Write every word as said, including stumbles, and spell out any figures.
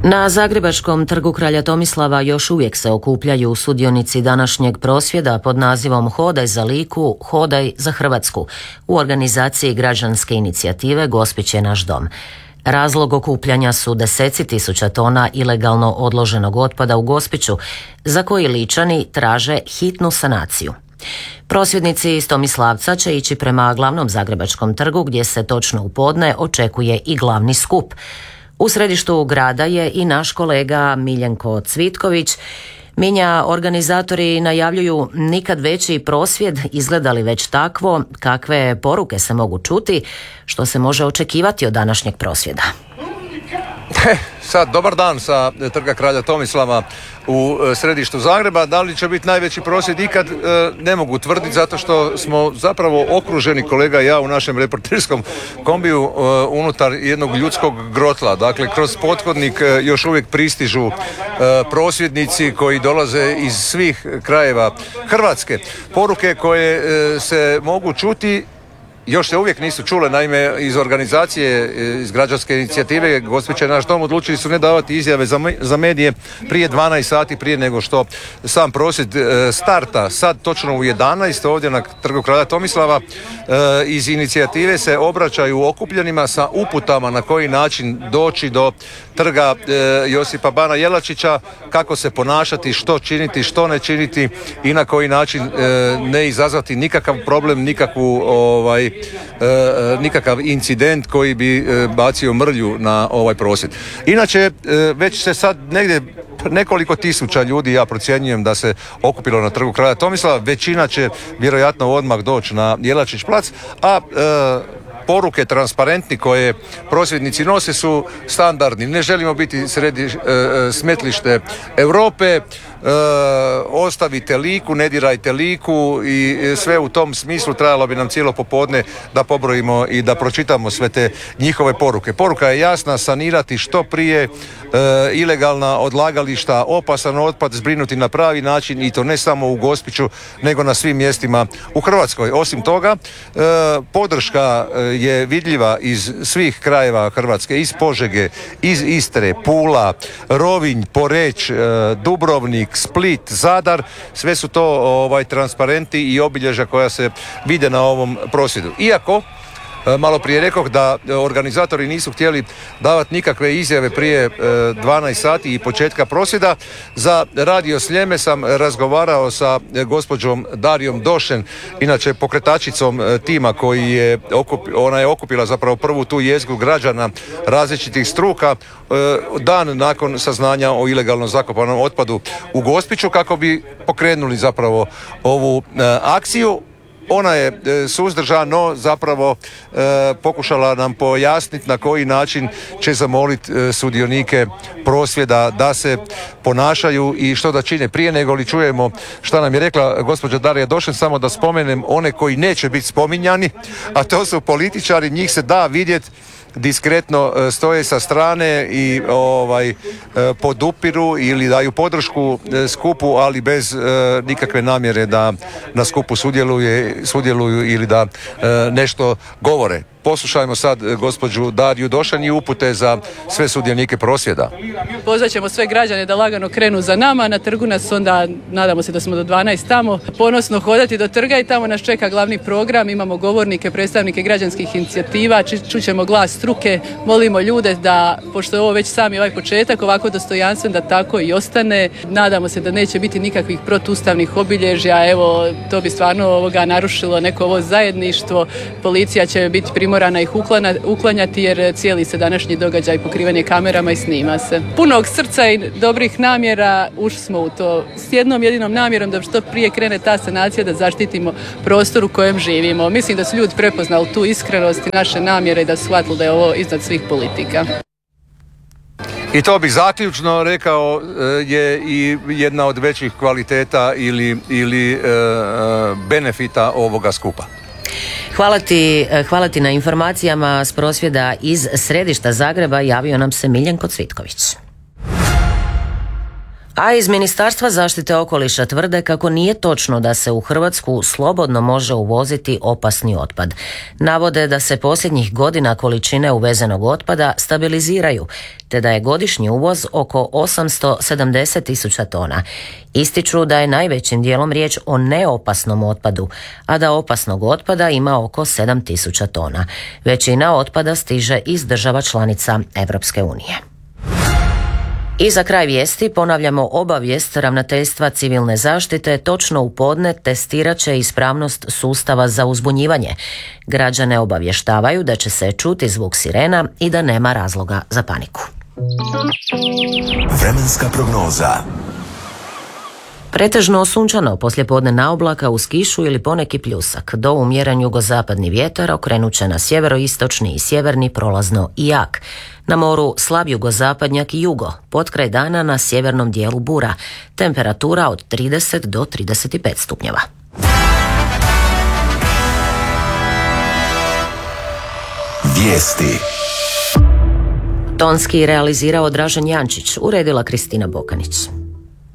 Na Zagrebačkom trgu Kralja Tomislava još uvijek se okupljaju sudionici današnjeg prosvjeda pod nazivom Hodaj za Liku, hodaj za Hrvatsku u organizaciji građanske inicijative Gospić je naš dom. Razlog okupljanja su deseci tisuća tona ilegalno odloženog otpada u Gospiću, za koji Ličani traže hitnu sanaciju. Prosvjednici iz Tomislavca će ići prema glavnom Zagrebačkom trgu gdje se točno u podne očekuje i glavni skup. U središtu grada je i naš kolega Miljenko Cvitković. Minja, organizatori najavljuju nikad veći prosvjed, izgleda li već takvo, kakve poruke se mogu čuti, što se može očekivati od današnjeg prosvjeda? Sad, dobar dan sa trga Kralja Tomislava u središtu Zagreba. Da li će biti najveći prosvjed ikad, ne mogu tvrditi, zato što smo zapravo okruženi, kolega i ja, u našem reporterskom kombiju unutar jednog ljudskog grotla. Dakle, kroz pothodnik još uvijek pristižu prosvjednici koji dolaze iz svih krajeva Hrvatske. Poruke koje se mogu čuti još se uvijek nisu čule, naime iz organizacije, iz građanske inicijative Gospić je naš dom odlučili su ne davati izjave za, za medije prije dvanaest sati prije nego što sam prosvjed starta. Sad točno u jedanaest ovdje na trgu Kralja Tomislava iz inicijative se obraćaju okupljenima sa uputama na koji način doći do trga Josipa Bana Jelačića, kako se ponašati, što činiti, što ne činiti i na koji način ne izazvati nikakav problem, nikakvu ovaj nikakav incident koji bi bacio mrlju na ovaj prosvjed. Inače, već se sad negdje nekoliko tisuća ljudi, ja procjenjujem, da se okupilo na trgu Kralja Tomislava. Većina će vjerojatno odmah doći na Jelačić plac, a e, poruke transparentni koje prosvjednici nose su standardni. Ne želimo biti sredi, e, smetlište Europe, e, ostavite Liku, ne dirajte Liku i sve u tom smislu. Trajalo bi nam cijelo popodne da pobrojimo i da pročitamo sve te njihove poruke. Poruka je jasna: sanirati što prije e, ilegalna odlagališta, opasan otpad zbrinuti na pravi način, i to ne samo u Gospiću nego na svim mjestima u Hrvatskoj. Osim toga, e, podrška je vidljiva iz svih krajeva Hrvatske, iz Požege, iz Istre, Pula, Rovinj, Poreč, Dubrovnik, Split, Zadar. Sve su to ovaj transparenti i obilježja koja se vide na ovom prosvjedu. Iako malo prije rekoh da organizatori nisu htjeli davati nikakve izjave prije dvanaest sati i početka prosvjeda. Za Radio Sljeme sam razgovarao sa gospođom Darijom Došen, inače pokretačicom tima koji je okup, ona je okupila zapravo prvu tu jezgru građana različitih struka dan nakon saznanja o ilegalno zakopanom otpadu u Gospiću, kako bi pokrenuli zapravo ovu akciju. Ona je suzdržano zapravo e, pokušala nam pojasniti na koji način će zamoliti e, sudionike prosvjeda da se ponašaju i što da čine. Prije nego li čujemo šta nam je rekla gospođa Darija Došen, samo da spomenem one koji neće biti spominjani, a to su političari. Njih se da vidjeti diskretno stoje sa strane i ovaj podupiru ili daju podršku skupu, ali bez e, nikakve namjere da na skupu sudjeluje, sudjeluju ili da e, nešto govore. Poslušajmo sad gospođu Dariju Došan i upute za sve sudionike prosvjeda. Pozvat ćemo sve građane da lagano krenu za nama. Na trgu nas onda, nadamo se da smo do dvanaest tamo, ponosno hodati do trga i tamo nas čeka glavni program. Imamo govornike, predstavnike građanskih inicijativa, čućemo glas struke. Molimo ljude da, pošto je ovo već sami ovaj početak, ovako dostojanstven, da tako i ostane. Nadamo se da neće biti nikakvih protuustavnih obilježja. Evo, to bi stvarno ovoga narušilo neko ovo zajedništvo. Policija će biti primorana mora ih uklanjati jer cijeli se današnji događaj pokriven je kamerama i snima se. Punog srca i dobrih namjera ušli smo u to s jednom jedinom namjerom da što prije krene ta sanacija, da zaštitimo prostor u kojem živimo. Mislim da su ljudi prepoznali tu iskrenost i naše namjere i da su shvatili da je ovo iznad svih politika. I to bih zaključno rekao je i jedna od većih kvaliteta ili, ili e, benefita ovoga skupa. Hvala ti, hvala ti na informacijama s prosvjeda iz središta Zagreba. Javio nam se Miljenko Cvitković. A iz Ministarstva zaštite okoliša tvrde kako nije točno da se u Hrvatsku slobodno može uvoziti opasni otpad. Navode da se posljednjih godina količine uvezenog otpada stabiliziraju, te da je godišnji uvoz oko osamsto sedamdeset tisuća tona. Ističu da je najvećim dijelom riječ o neopasnom otpadu, a da opasnog otpada ima oko sedam tisuća tona. Većina otpada stiže iz država članica Europske unije. I za kraj vijesti ponavljamo obavijest Ravnateljstva civilne zaštite točno u podne testirat će ispravnost sustava za uzbunjivanje. Građane obavještavaju da će se čuti zvuk sirena i da nema razloga za paniku. Vremenska prognoza. Pretežno sunčano, poslijepodne na oblaka uz kišu ili poneki pljusak. Do umjeren jugozapadni vjetar okrenut će na sjeveroistočni i sjeverni prolazno i jak. Na moru slab jugozapadnjak i jugo, potkraj dana na sjevernom dijelu bura. Temperatura od trideset do trideset pet stupnjeva. Vijesti. Tonski realizirao Dražen Jančić, uredila Kristina Bokanić.